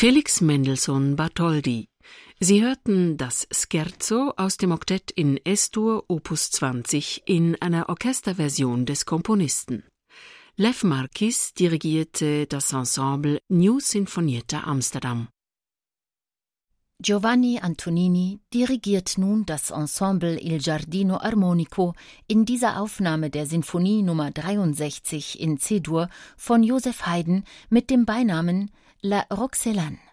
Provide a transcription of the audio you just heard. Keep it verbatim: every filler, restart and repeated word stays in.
Felix Mendelssohn Bartholdy. Sie hörten das Scherzo aus dem Oktett in Es-Dur Opus zwanzig in einer Orchesterversion des Komponisten. Lev Marquis dirigierte das Ensemble New Sinfonietta Amsterdam. Giovanni Antonini dirigiert nun das Ensemble Il Giardino Armonico in dieser Aufnahme der Sinfonie Nummer dreiundsechzig in C-Dur von Joseph Haydn mit dem Beinamen La Roxelane.